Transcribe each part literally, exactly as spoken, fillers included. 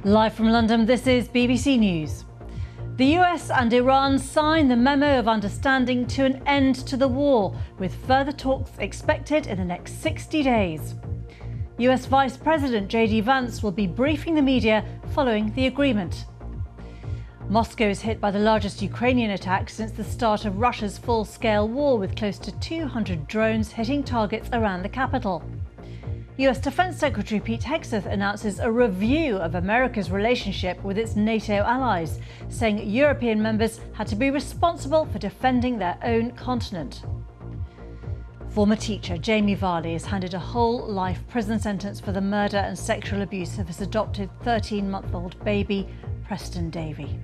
Live from London, this is B B C News. The U S and Iran sign the Memo of Understanding to an end to the war, with further talks expected in the next sixty days. U S Vice President J D Vance will be briefing the media following the agreement. Moscow is hit by the largest Ukrainian attack since the start of Russia's full-scale war, with close to two hundred drones hitting targets around the capital. U S Defence Secretary Pete Hegseth announces a review of America's relationship with its NATO allies, saying European members had to be responsible for defending their own continent. Former teacher Jamie Varley is handed a whole life prison sentence for the murder and sexual abuse of his adopted thirteen-month-old baby, Preston Davey.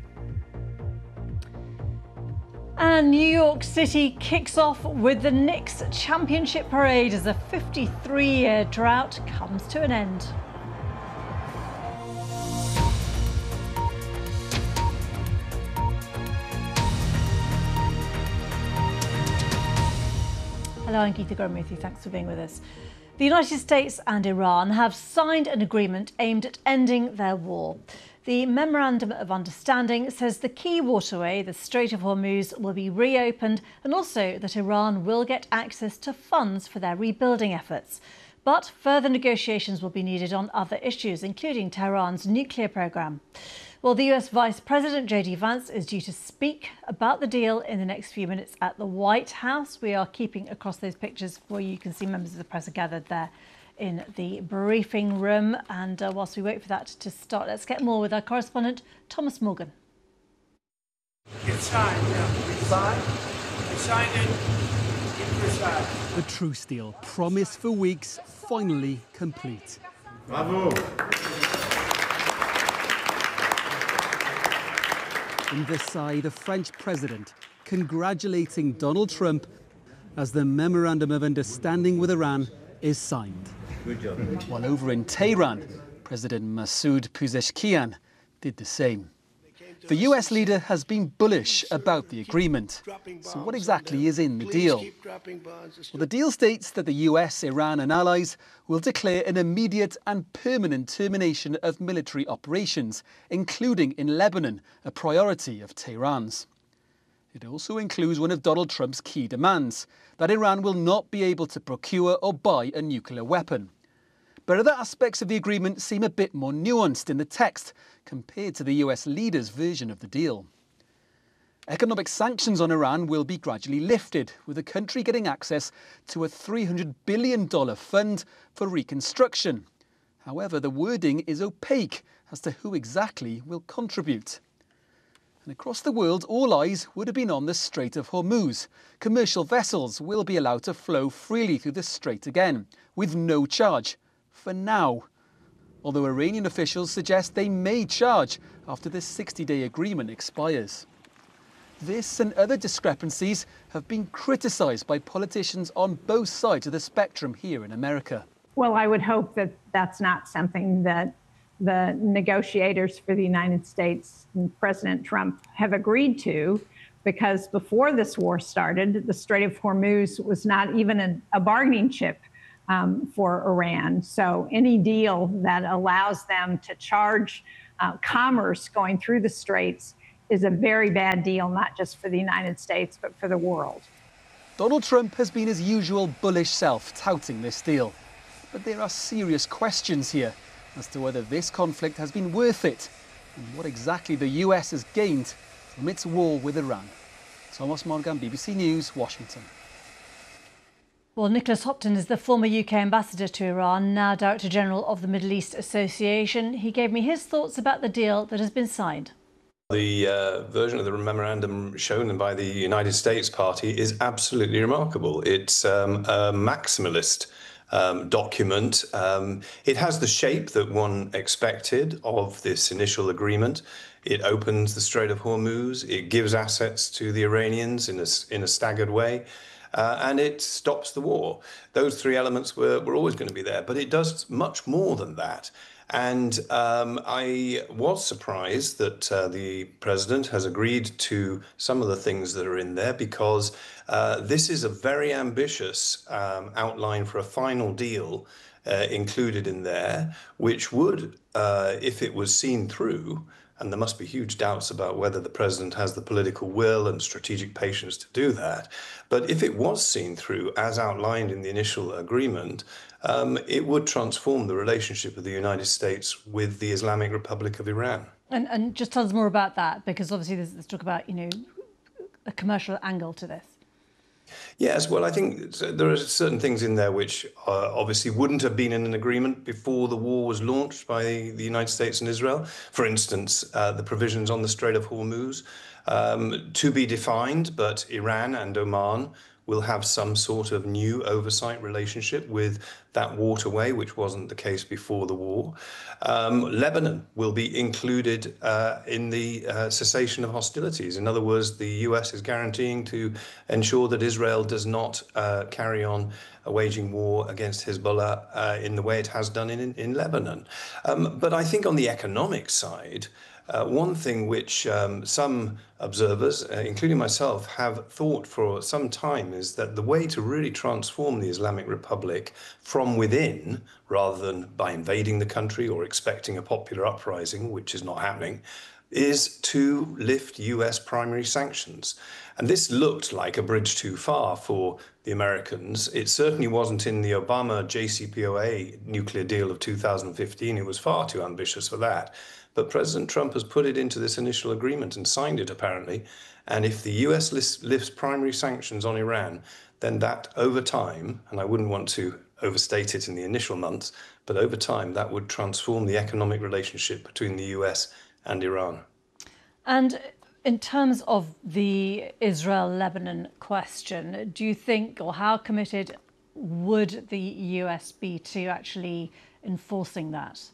And New York City kicks off with the Knicks Championship Parade as a fifty-three-year drought comes to an end. Hello, I'm Geeta Gurmuthy. Thanks for being with us. The United States and Iran have signed an agreement aimed at ending their war. The Memorandum of Understanding says the key waterway, the Strait of Hormuz, will be reopened, and also that Iran will get access to funds for their rebuilding efforts. But further negotiations will be needed on other issues, including Tehran's nuclear program. Well, the U S Vice President J D Vance is due to speak about the deal in the next few minutes at the White House. We are keeping across those pictures where you can see members of the press are gathered there in the briefing room. And uh, whilst we wait for that to start, let's get more with our correspondent, Thomas Morgan. It's signed, yeah. We signed. We signed it in Versailles. The truce deal, promised for weeks, finally complete. Bravo. In Versailles, the French president congratulating Donald Trump as the Memorandum of Understanding with Iran is signed. Good job. While over in Tehran, President Masoud Pezeshkian did the same. The U S leader has been bullish about the agreement. So what exactly is in the deal? Well, the deal states that the U S, Iran and allies will declare an immediate and permanent termination of military operations, including in Lebanon, a priority of Tehran's. It also includes one of Donald Trump's key demands, that Iran will not be able to procure or buy a nuclear weapon. But other aspects of the agreement seem a bit more nuanced in the text compared to the U S leader's version of the deal. Economic sanctions on Iran will be gradually lifted, with the country getting access to a three hundred billion dollars fund for reconstruction. However, the wording is opaque as to who exactly will contribute. And across the world, all eyes would have been on the Strait of Hormuz. Commercial vessels will be allowed to flow freely through the strait again, with no charge, for now. Although Iranian officials suggest they may charge after this sixty-day agreement expires. This and other discrepancies have been criticised by politicians on both sides of the spectrum here in America. Well, I would hope that that's not something that the negotiators for the United States and President Trump have agreed to, because before this war started, the Strait of Hormuz was not even a, a bargaining chip um, for Iran. So any deal that allows them to charge uh, commerce going through the straits is a very bad deal, not just for the United States, but for the world. Donald Trump has been his usual bullish self touting this deal. But there are serious questions here as to whether this conflict has been worth it and what exactly the U S has gained from its war with Iran. Thomas Morgan, B B C News, Washington. Well, Nicholas Hopton is the former U K ambassador to Iran, now Director General of the Middle East Association. He gave me his thoughts about the deal that has been signed. The uh, version of the memorandum shown by the United States party is absolutely remarkable. It's um, a maximalist Um, document. Um, it has the shape that one expected of this initial agreement. It opens the Strait of Hormuz, it gives assets to the Iranians in a, in a staggered way, uh, and it stops the war. Those three elements were, were always going to be there, but it does much more than that. And um, I was surprised that uh, the president has agreed to some of the things that are in there, because uh, this is a very ambitious um, outline for a final deal uh, included in there, which would, uh, if it was seen through, and there must be huge doubts about whether the president has the political will and strategic patience to do that. But if it was seen through, as outlined in the initial agreement, um, it would transform the relationship of the United States with the Islamic Republic of Iran. And, and just tell us more about that, because obviously there's, there's talk about, you know, a commercial angle to this. Yes, well, I think there are certain things in there which uh, obviously wouldn't have been in an agreement before the war was launched by the United States and Israel. For instance, uh, the provisions on the Strait of Hormuz, um, to be defined, but Iran and Oman will have some sort of new oversight relationship with that waterway, which wasn't the case before the war. Um, Lebanon will be included uh, in the uh, cessation of hostilities. In other words, the U S is guaranteeing to ensure that Israel does not uh, carry on uh, waging war against Hezbollah uh, in the way it has done in, in Lebanon. Um, but I think on the economic side, Uh, one thing which um, some observers, uh, including myself, have thought for some time is that the way to really transform the Islamic Republic from within, rather than by invading the country or expecting a popular uprising, which is not happening, is to lift U S primary sanctions. And this looked like a bridge too far for the Americans. It certainly wasn't in the Obama J C P O A nuclear deal of two thousand fifteen. It was far too ambitious for that. But President Trump has put it into this initial agreement and signed it, apparently. And if the U S lifts primary sanctions on Iran, then that over time, and I wouldn't want to overstate it in the initial months, but over time, that would transform the economic relationship between the U S and Iran. And in terms of the Israel-Lebanon question, do you think, or how committed would the U S be to actually enforcing that?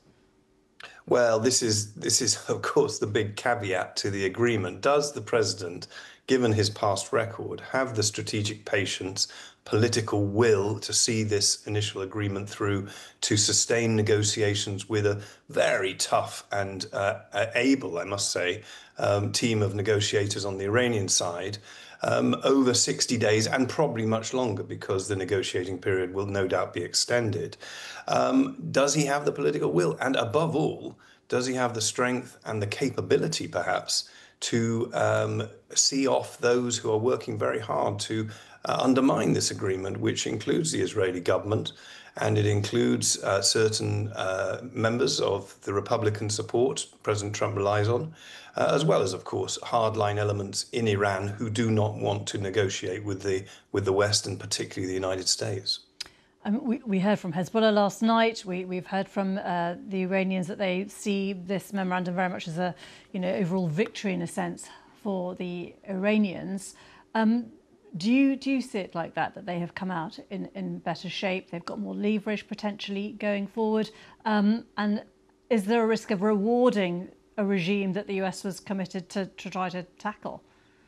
Well, this is, this is, of course, the big caveat to the agreement. Does the president, given his past record, have the strategic patience, political will to see this initial agreement through, to sustain negotiations with a very tough and uh, able, I must say, um, team of negotiators on the Iranian side, um, over sixty days and probably much longer, because the negotiating period will no doubt be extended. Um, does he have the political will? And above all, does he have the strength and the capability, perhaps, to um, see off those who are working very hard to uh, undermine this agreement, which includes the Israeli government, and it includes uh, certain uh, members of the Republican support President Trump relies on, uh, as well as, of course, hardline elements in Iran who do not want to negotiate with the with the West, and particularly the United States. Um, we, we heard from Hezbollah last night. We, we've heard from uh, the Iranians that they see this memorandum very much as a, you know, overall victory in a sense for the Iranians. Um, do you do you see it like that, that they have come out in, in better shape? They've got more leverage potentially going forward. Um, and is there a risk of rewarding a regime that the U S was committed to, to try to tackle?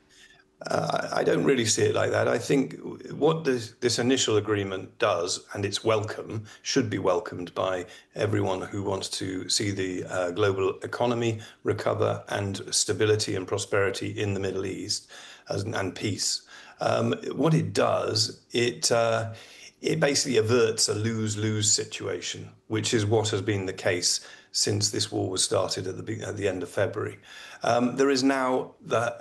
Uh, I don't really see it like that. I think what this, this initial agreement does, and it's welcome, should be welcomed by everyone who wants to see the uh, global economy recover and stability and prosperity in the Middle East as, and peace. Um, what it does, it uh, it basically averts a lose-lose situation, which is what has been the case since this war was started at the, at the end of February. Um, there is now the